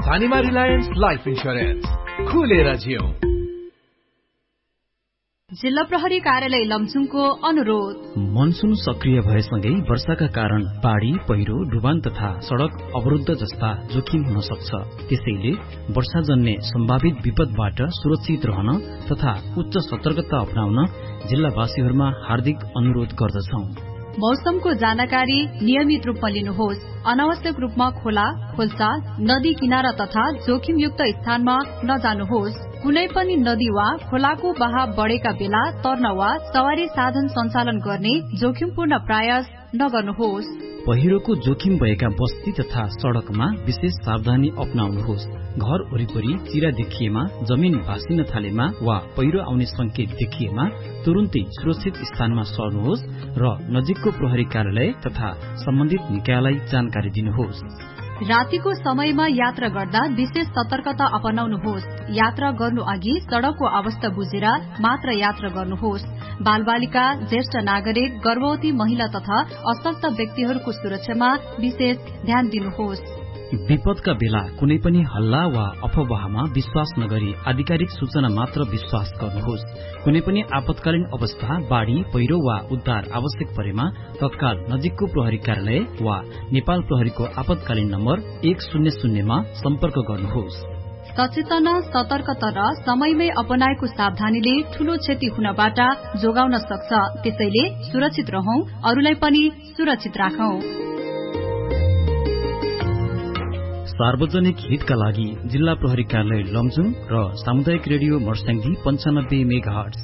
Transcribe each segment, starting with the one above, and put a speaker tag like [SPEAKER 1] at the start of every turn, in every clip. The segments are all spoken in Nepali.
[SPEAKER 1] राजधानीमा रिलायन्स लाइफ इन्स्योरेन्स, खुलेर जियौं।
[SPEAKER 2] जिल्ला प्रहरी कार्यालय लमजुङको अनुरोध।
[SPEAKER 3] मनसुन सक्रिय भएसँगै वर्षाका कारण बाढ़ी, पहिरो, डुबान तथा सड़क अवरुद्ध जस्ता जोखिम हुन सक्छ। त्यसैले वर्षाजन्य सम्भावित विपदबाट सुरक्षित रहन तथा उच्च सतर्कता अपनाउन जिल्लावासीहरूमा हार्दिक अनुरोध गर्दछौं।
[SPEAKER 2] मौसमको जानकारी नियमित रूपमा लिनुहोस्। अनावश्यक रूपमा खोला, खोल्सा, नदी किनारा तथा जोखिमयुक्त स्थानमा नजानुहोस्। कुनै पनि नदी वा खोलाको बहाव बढ़ेका बेला तर्न वा सवारी साधन सञ्चालन गर्ने जोखिमपूर्ण प्रयास नगर्नुहोस्।
[SPEAKER 3] पहिरोको जोखिम भएका बस्ती तथा सड़कमा विशेष सावधानी अपनाउनुहोस्। घर वरिपरि चिरा देखिएमा, जमिन भासिन थालेमा वा पहिरो आउने संकेत देखिएमा तुरुन्तै सुरक्षित स्थानमा सर्नुहोस् र नजिकको प्रहरी कार्यालय तथा सम्बन्धित निकायलाई जानकारी दिनुहोस्।
[SPEAKER 2] रातिको समयमा यात्रा गर्दा विशेष सतर्कता अपनाउनुहोस्। यात्रा गर्नु अघि सड़कको अवस्था बुझेर मात्र यात्रा गर्नुहोस्। बालबालिका, ज्येष्ठ नागरिक, गर्भवती महिला तथा अशक्त व्यक्तिहरूको सुरक्षामा विशेष ध्यान दिनुहोस्।
[SPEAKER 3] विपदका बेला कुनै पनि हल्ला वा अफवाहमा विश्वास नगरी आधिकारिक सूचना मात्र विश्वास गर्नुहोस्। कुनै पनि आपतकालीन अवस्था, बाढ़ी, पहिरो वा उद्धार आवश्यक परेमा तत्काल नजिकको प्रहरी कार्यालय वा नेपाल प्रहरीको आपतकालीन नम्बर 100 मा सम्पर्क गर्नुहोस्।
[SPEAKER 2] सचेतना, सतर्कता र समयमै अपनाएको सावधानीले ठूलो क्षति हुनबाट जोगाउन सक्छ। त्यसैले सुरक्षित रहौं, अरूलाई पनि सुरक्षित राखौं।
[SPEAKER 3] सार्वजनिक हितका लागि जिल्ला प्रहरी कार्यालय लमजुङ र सामुदायिक रेडियो मर्स्याङ्दी 95 मेगाहर्ट्ज।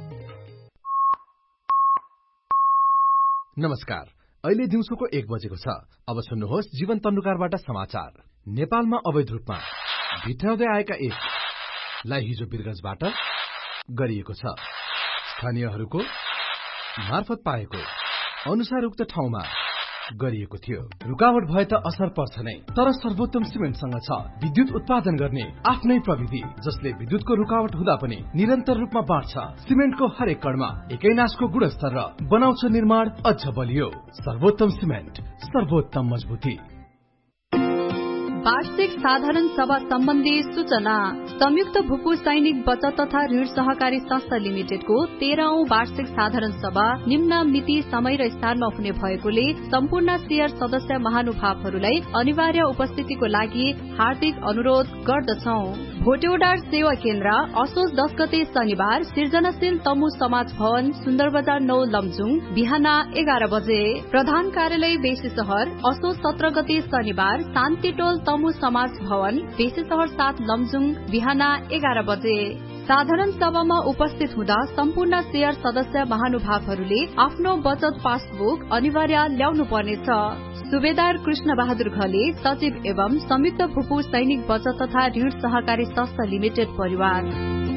[SPEAKER 1] नमस्कार, अहिले दिउँसोको 1 बजेको छ। अब सुन्नुहोस् जीवन तन्नुकारबाट समाचार। नेपालमा अवैध रूपमा भित्राउँदै आएका एकलाई हिजो वीरगंजबाट गरिएको छ। स्थानीयहरूको मार्फत पाएको अनुसार उक्त ठाउँमा गरिएको थियो। रुकावट भए त असर पर्छ नै, तर सर्वोत्तम सिमेन्टसँग छ विद्युत उत्पादन गर्ने आफ्नै प्रविधि, जसले विद्युतको रुकावट हुँदा पनि निरन्तर रूपमा बाँड्छ। सिमेन्टको हरेक कणमा एकै नासको गुणस्तर र बनाउँछ निर्माण अझ बलियो। सर्वोत्तम सिमेन्ट, सर्वोत्तम मजबुती।
[SPEAKER 2] वार्षिक साधारण सभा सम्बन्धी सूचना। संयुक्त भूपू सैनिक बचत तथा ऋण सहकारी संस्था लिमिटेडको 13औं वार्षिक साधारण सभा निम्न मिति, समय र स्थानमा हुने भएकोले सम्पूर्ण शेयर सदस्य महानुभावहरूलाई अनिवार्य उपस्थितिको लागि हार्दिक अनुरोध गर्दछौं। भोटेउडार सेवा केन्द्र असोज 10 गते शनिबार सृजनाशील तमु समाज भवन, सुन्दर बजार 9 लमजुङ, बिहान 11 बजे। प्रधान कार्यालय बेसी शहर असोज 17 गते शनिबार शान्ति टोल तमु समाज भवन, बेसी शहर 7 लमजुङ, बिहान 11 बजे। साधारण सभामा उपस्थित हुँदा सम्पूर्ण शेयर सदस्य महानुभावहरूले आफ्नो बचत पासबुक अनिवार्य ल्याउनु पर्नेछ। सुबेदार कृष्ण बहादुर घले, सचिव एवं संयुक्त भूपू सैनिक बचत तथा ऋण सहकारी संस्था लिमिटेड परिवार।